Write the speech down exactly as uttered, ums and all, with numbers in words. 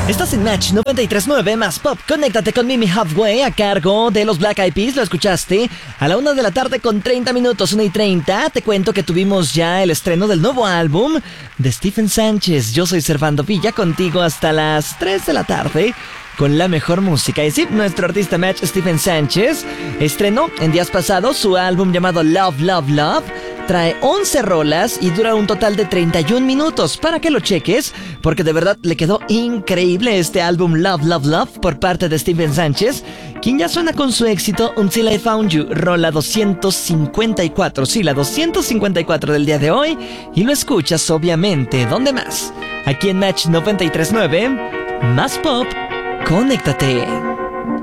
Estás en Match noventa y tres punto nueve más Pop. Conéctate con Mimi Halfway a cargo de los Black Eyed Peas. Lo escuchaste a la una de la tarde con treinta minutos, una y treinta. Te cuento que tuvimos ya el estreno del nuevo álbum de Stephen Sánchez. Yo soy Servando Villa, contigo hasta las tres de la tarde con la mejor música. Y sí, nuestro artista Match, Stephen Sánchez, estrenó en días pasados su álbum llamado Love, Love, Love. Trae once rolas y dura un total de treinta y un minutos. Para que lo cheques, porque de verdad le quedó increíble este álbum Love, Love, Love por parte de Stephen Sánchez, quien ya suena con su éxito Until I Found You, rola doscientos cincuenta y cuatro. Sí, la doscientos cincuenta y cuatro del día de hoy. Y lo escuchas obviamente, ¿dónde más? Aquí en Match noventa y tres punto nueve, más Pop. Conéctate.